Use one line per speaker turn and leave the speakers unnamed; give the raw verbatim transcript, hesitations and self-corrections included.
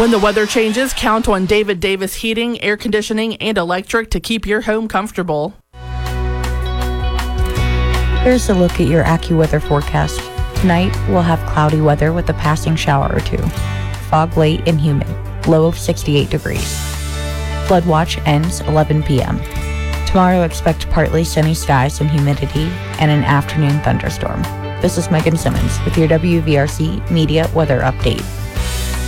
When the weather changes, count on David Davis Heating, Air Conditioning, and Electric to keep your home comfortable.
Here's a look at your AccuWeather forecast. Tonight, we'll have cloudy weather with a passing shower or two. Fog late and humid. Low of sixty-eight degrees. Flood watch ends eleven p.m. Tomorrow, expect partly sunny skies and humidity and an afternoon thunderstorm. This is Megan Simmons with your W V R C Media Weather Update.